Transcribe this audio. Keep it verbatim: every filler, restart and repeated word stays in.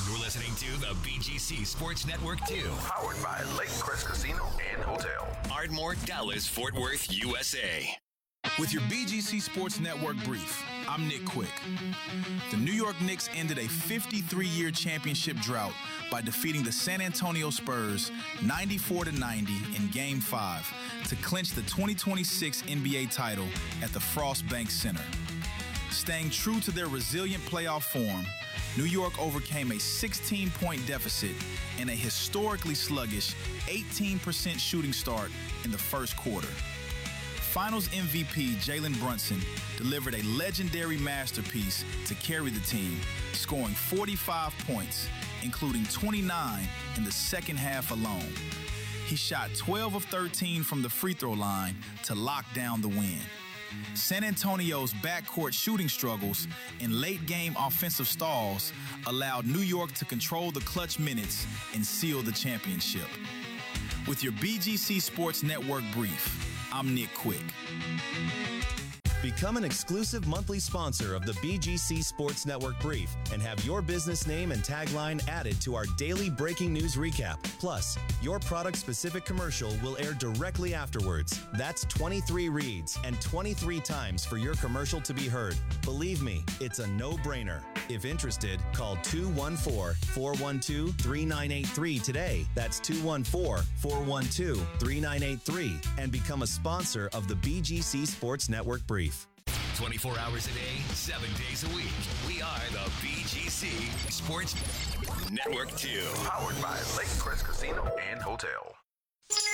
You're listening to the B G C Sports Network two. Powered by Lake Crest Casino and Hotel. Ardmore, Dallas, Fort Worth, U S A. With your B G C Sports Network brief, I'm Nick Quick. The New York Knicks ended a fifty-three-year championship drought by defeating the San Antonio Spurs ninety-four to ninety in Game five to clinch the twenty twenty-six N B A title at the Frost Bank Center. Staying true to their resilient playoff form, New York overcame a sixteen-point deficit and a historically sluggish eighteen percent shooting start in the first quarter. Finals M V P Jalen Brunson delivered a legendary masterpiece to carry the team, scoring forty-five points, including twenty-nine in the second half alone. He shot twelve of thirteen from the free throw line to lock down the win. San Antonio's backcourt shooting struggles and late-game offensive stalls allowed New York to control the clutch minutes and seal the championship. With your B G C Sports Network brief, I'm Nick Quick. Become an exclusive monthly sponsor of the B G C Sports Network Brief and have your business name and tagline added to our daily breaking news recap. Plus, your product-specific commercial will air directly afterwards. That's twenty-three reads and twenty-three times for your commercial to be heard. Believe me, it's a no-brainer. If interested, call two one four, four one two, three nine eight three today. That's two one four, four one two, three nine eight three and become a sponsor of the B G C Sports Network Brief. twenty-four hours a day, seven days a week. We are the B G C Sports Network two. Powered by Lake Crest Casino and Hotel.